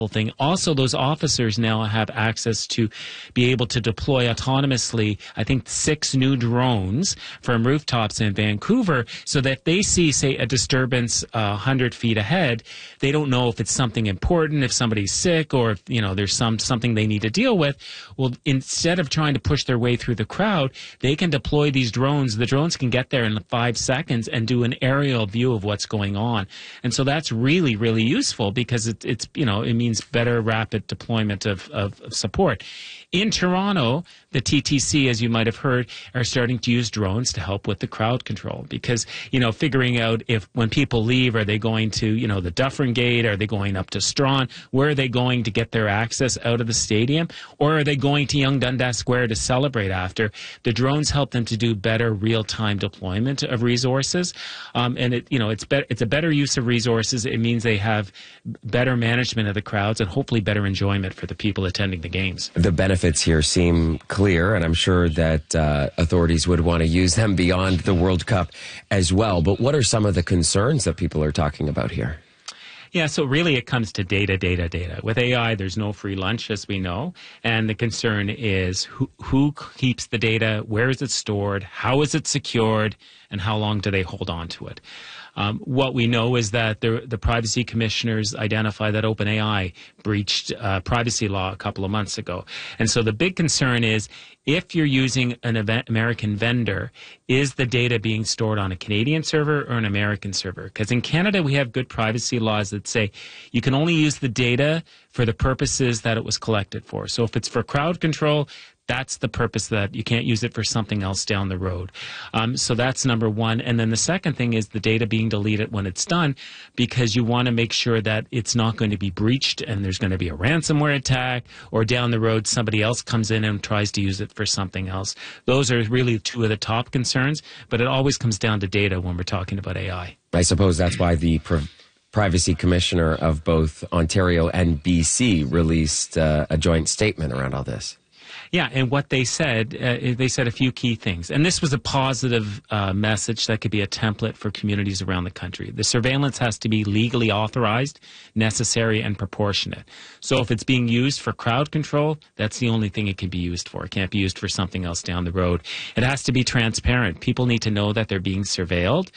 thing. Also, those officers now have access to be able to deploy autonomously, I think, 6 new drones from rooftops in Vancouver, so that if they see, say, a disturbance 100 feet ahead, they don't know if it's something important, if somebody's sick, or if, there's something they need to deal with. Well, instead of trying to push their way through the crowd, they can deploy these drones. The drones can get there in 5 seconds and do an aerial view of what's going on. And so that's really, really useful, because it means better rapid deployment of support. In Toronto, the TTC, as you might have heard, are starting to use drones to help with the crowd control, because, figuring out if when people leave, are they going to, the Dufferin Gate, are they going up to Strawn, where are they going to get their access out of the stadium, or are they going to Yonge Dundas Square to celebrate after? The drones help them to do better real-time deployment of resources, and it's a better use of resources. It means they have better management of the crowds and hopefully better enjoyment for the people attending the games. The benefits here seem clear, and I'm sure that authorities would want to use them beyond the World Cup as well. But what are some of the concerns that people are talking about here? Yeah, so really it comes to data. With AI, there's no free lunch, as we know. And the concern is who keeps the data, where is it stored, how is it secured, and how long do they hold on to it? What we know is that the privacy commissioners identified that OpenAI breached privacy law a couple of months ago. And so the big concern is, if you're using an American vendor, is the data being stored on a Canadian server or an American server? Because in Canada, we have good privacy laws that say you can only use the data for the purposes that it was collected for. So if it's for crowd control, that's the purpose, that you can't use it for something else down the road. So that's number one. And then the second thing is the data being deleted when it's done, because you want to make sure that it's not going to be breached and there's going to be a ransomware attack, or down the road somebody else comes in and tries to use it for something else. Those are really two of the top concerns, but it always comes down to data when we're talking about AI. I suppose that's why the privacy commissioner of both Ontario and BC released a joint statement around all this. Yeah, and what they said a few key things. And this was a positive message that could be a template for communities around the country. The surveillance has to be legally authorized, necessary, and proportionate. So if it's being used for crowd control, that's the only thing it can be used for. It can't be used for something else down the road. It has to be transparent. People need to know that they're being surveilled.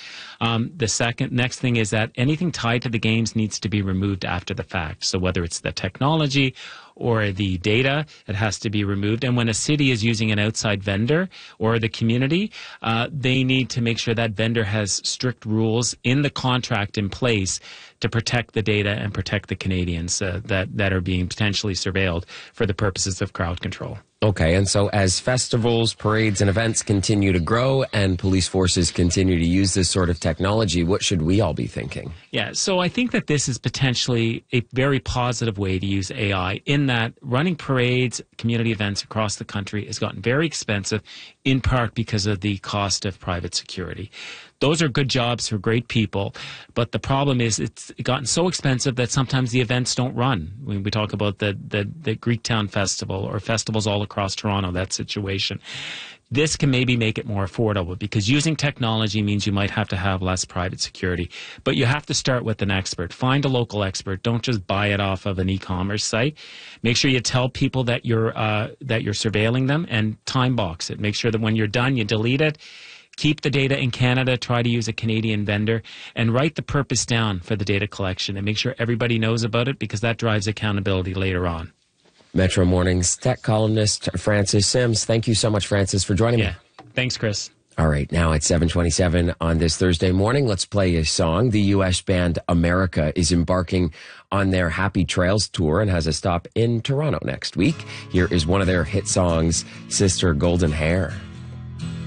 The next thing is that anything tied to the games needs to be removed after the fact. So whether it's the technology or the data, it has to be removed. And when a city is using an outside vendor or the community, they need to make sure that vendor has strict rules in the contract in place to protect the data and protect the Canadians that are being potentially surveilled for the purposes of crowd control. Okay, and so as festivals, parades, and events continue to grow and police forces continue to use this sort of technology, what should we all be thinking? Yeah, so I think that this is potentially a very positive way to use AI, in that running parades, community events across the country has gotten very expensive, in part because of the cost of private security. Those are good jobs for great people, but the problem is it's gotten so expensive that sometimes the events don't run. When we talk about the Greektown Festival or festivals all across Toronto, that situation. This can maybe make it more affordable, because using technology means you might have to have less private security. But you have to start with an expert. Find a local expert. Don't just buy it off of an e-commerce site. Make sure you tell people that you're surveilling them, and time box it. Make sure that when you're done, you delete it. Keep the data in Canada, try to use a Canadian vendor, and write the purpose down for the data collection and make sure everybody knows about it, because that drives accountability later on. Metro Morning's tech columnist Francis Sims. Thank you so much, Francis, for joining me. Thanks, Chris. All right, now at 7:27 on this Thursday morning, let's play a song. The U.S. band America is embarking on their Happy Trails tour and has a stop in Toronto next week. Here is one of their hit songs, Sister Golden Hair.